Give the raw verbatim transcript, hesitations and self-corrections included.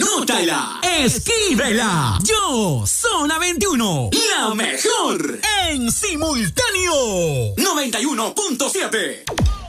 Anótala, escríbela. Yo, Zona veintiuno, la mejor en simultáneo. noventa y uno punto siete.